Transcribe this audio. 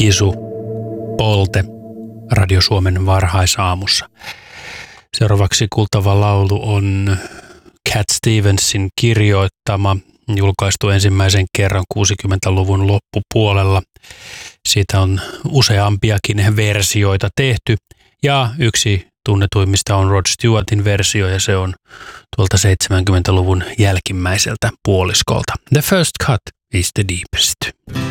Kisu, Polte, Radio Suomen varhaisaamussa. Seuraavaksi kuultava laulu on Cat Stevensin kirjoittama, julkaistu ensimmäisen kerran 60-luvun loppupuolella. Siitä on useampiakin versioita tehty ja yksi tunnetuimmista on Rod Stewartin versio ja se on tuolta 70-luvun jälkimmäiseltä puoliskolta. The first cut is the deepest.